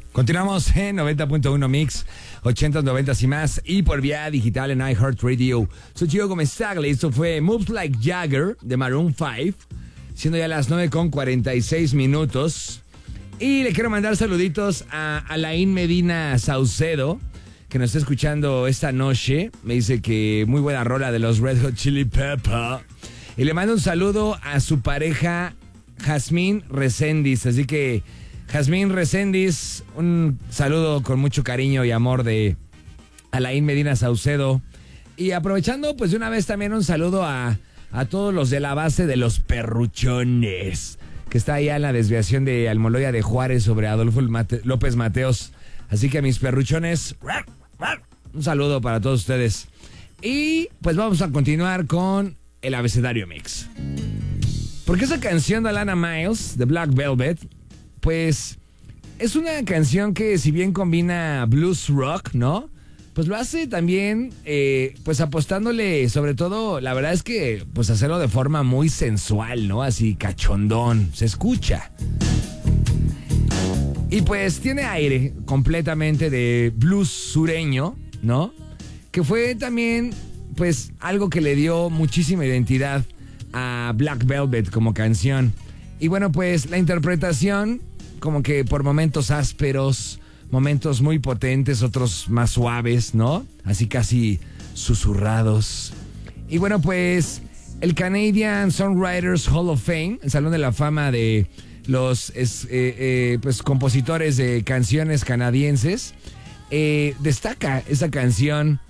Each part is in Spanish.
Continuamos en 90.1 Mix, 80s, 90s y más, y por vía digital en iHeartRadio. Soy Gio Gómez Tagle, esto fue Moves Like Jagger de Maroon 5, siendo ya las 9:46 minutos. Y le quiero mandar saluditos a Alain Medina Saucedo, que nos está escuchando esta noche. Me dice que muy buena rola de los Red Hot Chili Pepper. Y le mando un saludo a su pareja Jazmín Reséndiz, así que Jazmín Reséndiz, un saludo con mucho cariño y amor de Alain Medina Saucedo. Y aprovechando, pues de una vez también un saludo a todos los de la base de los Perruchones, que está allá en la desviación de Almoloya de Juárez sobre Adolfo López Mateos. Así que mis perruchones, un saludo para todos ustedes. Y pues vamos a continuar con el abecedario mix. Porque esa canción de Alana Miles, de Black Velvet, pues es una canción que si bien combina blues rock, ¿no? Pues lo hace también, pues apostándole, sobre todo, la verdad es que, pues hacerlo de forma muy sensual, ¿no? Así cachondón, se escucha. Y pues tiene aire completamente de blues sureño, ¿no? Que fue también, pues, algo que le dio muchísima identidad a Black Velvet como canción. Y bueno, pues la interpretación, como que por momentos ásperos, momentos muy potentes, otros más suaves, ¿no? Así casi susurrados. Y bueno, pues el Canadian Songwriters Hall of Fame, el Salón de la Fama de los pues compositores de canciones canadienses, destaca esa canción,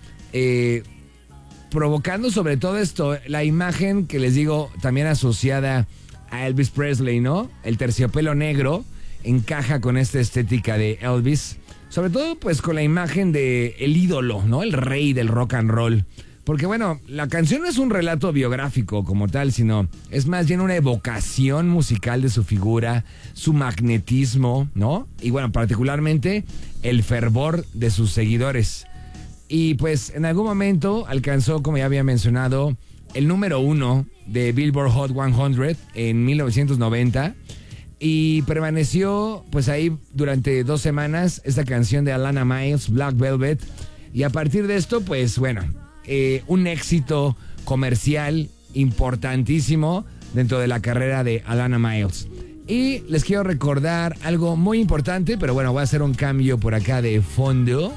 provocando sobre todo esto, la imagen que les digo también asociada a Elvis Presley, ¿no? El terciopelo negro encaja con esta estética de Elvis, sobre todo pues con la imagen de el ídolo, ¿no? El rey del rock and roll. Porque bueno, la canción no es un relato biográfico como tal, sino es más bien una evocación musical de su figura, su magnetismo, ¿no? Y bueno, particularmente el fervor de sus seguidores. Y pues en algún momento alcanzó, como ya había mencionado, el número 1 de Billboard Hot 100 en 1990. Y permaneció pues ahí durante 2 semanas esta canción de Alana Miles, Black Velvet. Y a partir de esto, pues bueno, un éxito comercial importantísimo dentro de la carrera de Alana Miles. Y les quiero recordar algo muy importante, pero bueno, voy a hacer un cambio por acá de fondo.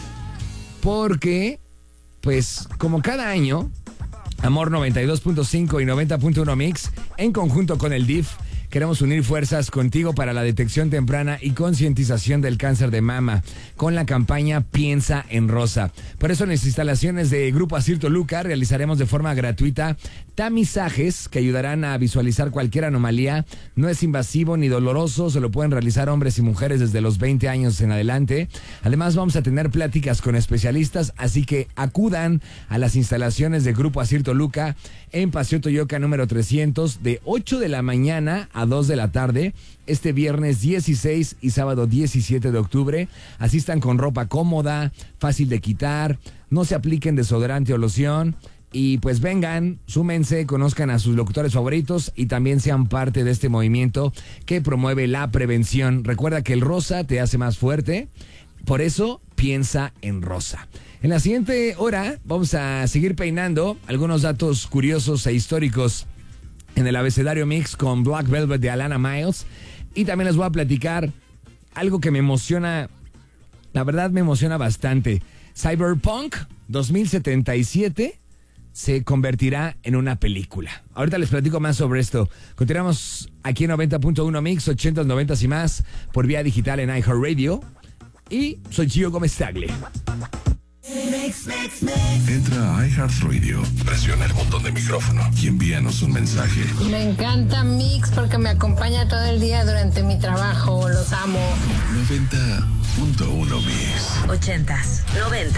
Porque, pues como cada año, Amor 92.5 y 90.1 Mix, en conjunto con el DIF, queremos unir fuerzas contigo para la detección temprana y concientización del cáncer de mama con la campaña Piensa en Rosa. Por eso en las instalaciones de Grupo Asir Toluca realizaremos de forma gratuita tamizajes que ayudarán a visualizar cualquier anomalía. No es invasivo ni doloroso, se lo pueden realizar hombres y mujeres desde los 20 años en adelante. Además vamos a tener pláticas con especialistas, así que acudan a las instalaciones de Grupo Asir Toluca en Paseo Toyoca número 300 de 8 de la mañana a 2 de la tarde, este viernes 16 y sábado 17 de octubre. Asistan con ropa cómoda, fácil de quitar, no se apliquen desodorante o loción. Y pues vengan, súmense, conozcan a sus locutores favoritos y también sean parte de este movimiento que promueve la prevención. Recuerda que el rosa te hace más fuerte, por eso piensa en rosa. En la siguiente hora vamos a seguir peinando algunos datos curiosos e históricos en el abecedario mix con Black Velvet de Alana Miles. Y también les voy a platicar algo que me emociona, la verdad me emociona bastante. Cyberpunk 2077 se convertirá en una película. Ahorita les platico más sobre esto. Continuamos aquí en 90.1 Mix, 80s, 90s y más, por vía digital en iHeartRadio. Y soy Gio Gómez Tagle. Entra a iHeartRadio, presiona el botón de micrófono y envíanos un mensaje. Me encanta Mix porque me acompaña todo el día durante mi trabajo. Los amo. 90.1 Mix. 80s, 90s.